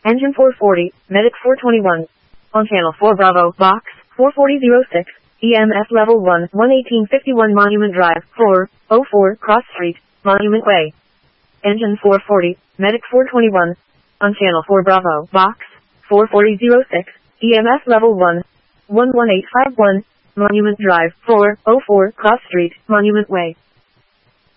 Engine 440, Medic 421. On channel 4 Bravo, box 44006, EMS level 1, 11851 Monument Drive, 404 Cross Street, Monument Way. Engine 440, Medic 421. On channel 4 Bravo, box 44006, EMS level 1, 11851, Monument Drive, 404 Cross Street, Monument Way.